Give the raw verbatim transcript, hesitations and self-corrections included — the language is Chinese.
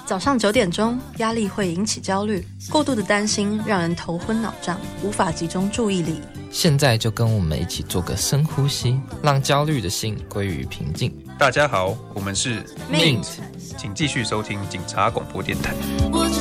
早上九点钟，压力会引起焦虑，过度的担心让人头昏脑胀，无法集中注意力。 现在就跟我们一起做个深呼吸，让焦虑的心归于平静。 大家好，我们是 Mint， 请继续收听警察广播电台。